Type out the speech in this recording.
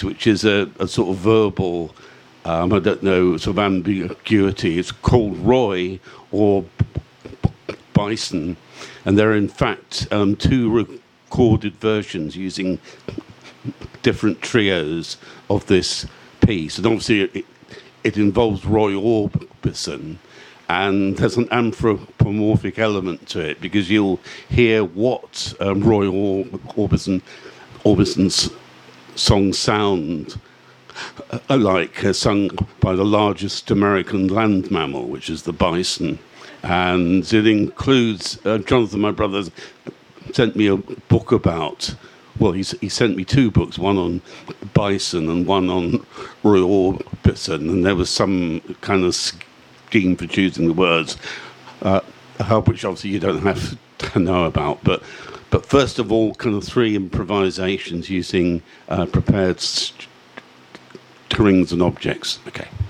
which is a sort of verbal, I don't know, sort of ambiguity. It's called Roy or Bison, and there are in fact two recorded versions using different trios of this piece, and obviously it involves Roy Orbison, and there's an anthropomorphic element to it because you'll hear what Roy Orbison's songs sound like, sung by the largest American land mammal, which is the bison. And it includes, Jonathan, my brother, sent me a book about, well, he sent me two books, one on bison and one on Roy Orbison, and there was some kind of scheme for choosing the words, which obviously you don't have to know about, but first of all, kind of three improvisations using prepared strings and objects. Okay.